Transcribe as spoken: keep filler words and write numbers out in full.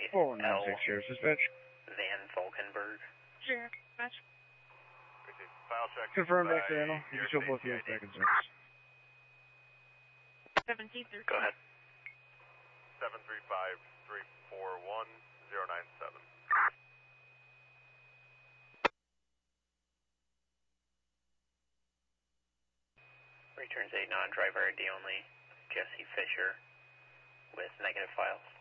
four one nine six, Sheriff's Dispatch. Van Valkenburg. Sheriff Dispatch. File check. Confirm back to Randall. You can show both units back in service. seventeen thirteen. Go ahead. seven three five, three four one, zero nine seven. Returns a non-driver I D only, Jesse Fisher, with negative files.